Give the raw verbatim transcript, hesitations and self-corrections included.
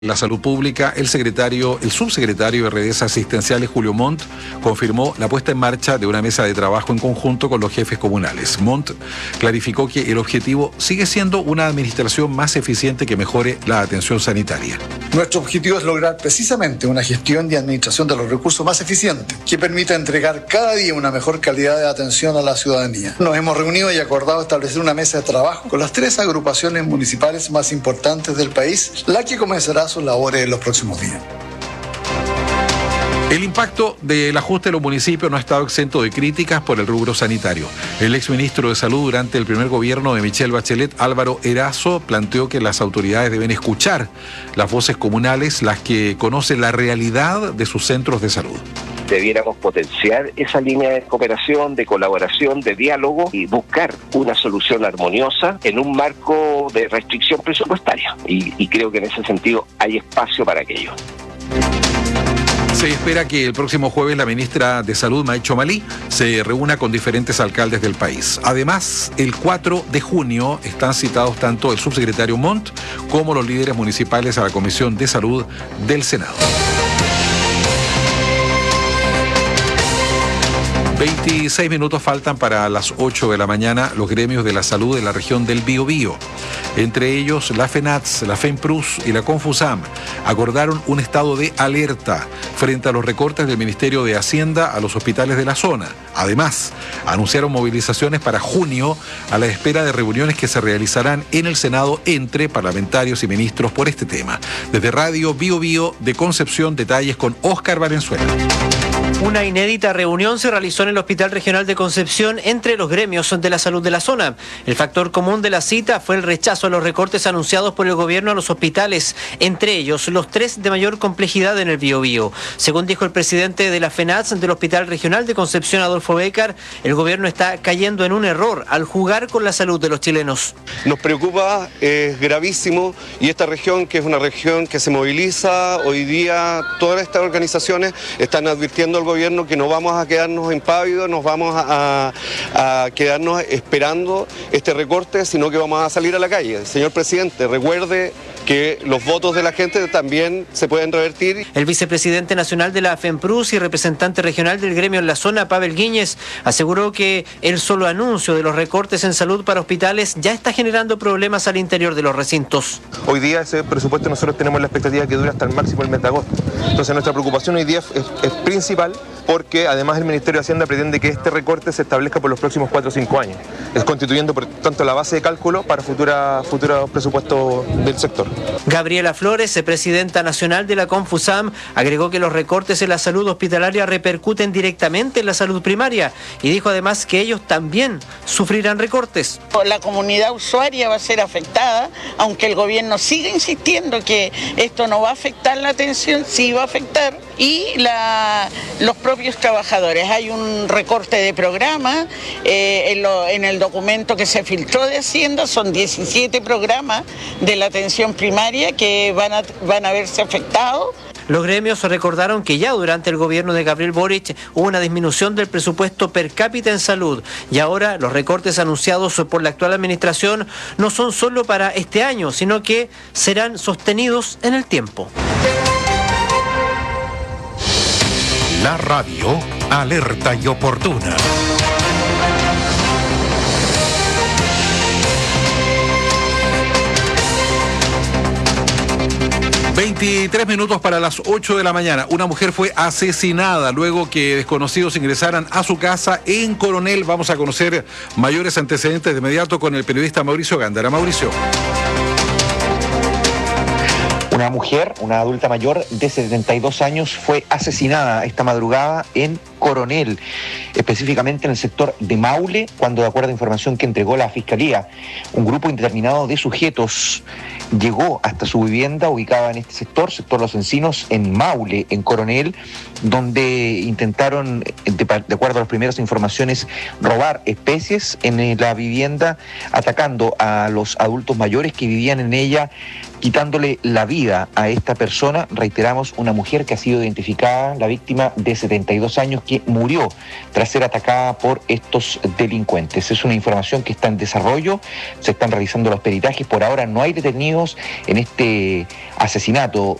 La Salud Pública, el secretario, el subsecretario de redes asistenciales, Julio Montt, confirmó la puesta en marcha de una mesa de trabajo en conjunto con los jefes comunales. Montt clarificó que el objetivo sigue siendo una administración más eficiente que mejore la atención sanitaria. Nuestro objetivo es lograr precisamente una gestión y administración de los recursos más eficiente, que permita entregar cada día una mejor calidad de atención a la ciudadanía. Nos hemos reunido y acordado establecer una mesa de trabajo con las tres agrupaciones municipales más importantes del país, la que comenzará sus labores en los próximos días. El impacto del ajuste de los municipios no ha estado exento de críticas por el rubro sanitario. El exministro de Salud durante el primer gobierno de Michelle Bachelet, Álvaro Erazo, planteó que las autoridades deben escuchar las voces comunales, las que conocen la realidad de sus centros de salud. Debiéramos potenciar esa línea de cooperación, de colaboración, de diálogo y buscar una solución armoniosa en un marco de restricción presupuestaria. Y, y creo que en ese sentido hay espacio para aquello. Se espera que el próximo jueves la ministra de Salud, May Chomali, se reúna con diferentes alcaldes del país. Además, el cuatro de junio están citados tanto el subsecretario Montt como los líderes municipales a la Comisión de Salud del Senado. veintiséis minutos faltan para las ocho de la mañana. Los gremios de la salud de la región del Biobío, entre ellos la FENATS, la FEMPRUS y la CONFUSAM, acordaron un estado de alerta frente a los recortes del Ministerio de Hacienda a los hospitales de la zona. Además, anunciaron movilizaciones para junio a la espera de reuniones que se realizarán en el Senado entre parlamentarios y ministros por este tema. Desde Radio Biobío de Concepción, detalles con Óscar Valenzuela. Una inédita reunión se realizó en el Hospital Regional de Concepción entre los gremios de la salud de la zona. El factor común de la cita fue el rechazo a los recortes anunciados por el gobierno a los hospitales, entre ellos los tres de mayor complejidad en el Biobío. Según dijo el presidente de la FENATS del Hospital Regional de Concepción, Adolfo Bécar, el gobierno está cayendo en un error al jugar con la salud de los chilenos. Nos preocupa, es gravísimo, y esta región, que es una región que se moviliza, hoy día todas estas organizaciones están advirtiendo al gobierno que no vamos a quedarnos impávidos, nos vamos a, a quedarnos esperando este recorte, sino que vamos a salir a la calle. Señor presidente, recuerde que los votos de la gente también se pueden revertir. El vicepresidente nacional de la FEMPRUS y representante regional del gremio en la zona, Pavel Guíñez, aseguró que el solo anuncio de los recortes en salud para hospitales ya está generando problemas al interior de los recintos. Hoy día ese presupuesto nosotros tenemos la expectativa que dure hasta el máximo el mes de agosto. Entonces nuestra preocupación hoy día es, es, es principal, porque además el Ministerio de Hacienda pretende que este recorte se establezca por los próximos cuatro o cinco años, es constituyendo por tanto la base de cálculo para futura, futuros presupuestos del sector. Gabriela Flores, presidenta nacional de la CONFUSAM, agregó que los recortes en la salud hospitalaria repercuten directamente en la salud primaria y dijo además que ellos también sufrirán recortes. La comunidad usuaria va a ser afectada, aunque el gobierno siga insistiendo que esto no va a afectar la atención, sí va a afectar, y la, los propios trabajadores. Hay un recorte de programa, eh, en, lo, en el documento que se filtró de Hacienda son diecisiete programas de la atención primaria que van a, van a verse afectados. Los gremios recordaron que ya durante el gobierno de Gabriel Boric hubo una disminución del presupuesto per cápita en salud y ahora los recortes anunciados por la actual administración no son solo para este año, sino que serán sostenidos en el tiempo. La radio alerta y oportuna. veintitrés minutos para las ocho de la mañana. Una mujer fue asesinada luego que desconocidos ingresaran a su casa en Coronel. Vamos a conocer mayores antecedentes de inmediato con el periodista Mauricio Gándara. Mauricio. Una mujer, una adulta mayor de setenta y dos años, fue asesinada esta madrugada en Coronel, específicamente en el sector de Maule, cuando, de acuerdo a información que entregó la Fiscalía, un grupo indeterminado de sujetos llegó hasta su vivienda ubicada en este sector, sector Los Encinos, en Maule, en Coronel, donde intentaron, de, de acuerdo a las primeras informaciones, robar especies en la vivienda, atacando a los adultos mayores que vivían en ella, quitándole la vida a esta persona. Reiteramos, una mujer que ha sido identificada, la víctima de setenta y dos años, que murió tras ser atacada por estos delincuentes. Es una información que está en desarrollo, se están realizando los peritajes. Por ahora no hay detenidos en este asesinato